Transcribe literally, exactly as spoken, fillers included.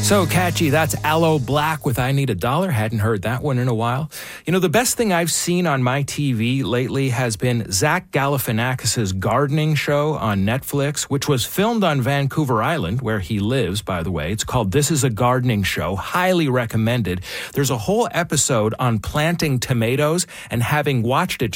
So catchy. That's Aloe Black with I Need a Dollar. Hadn't heard that one in a while. You know, the best thing I've seen on my T V lately has been Zach Galifianakis' gardening show on Netflix, which was filmed on Vancouver Island, where he lives, by the way. It's called This is a Gardening Show. Highly recommended. There's a whole episode on planting tomatoes, and having watched it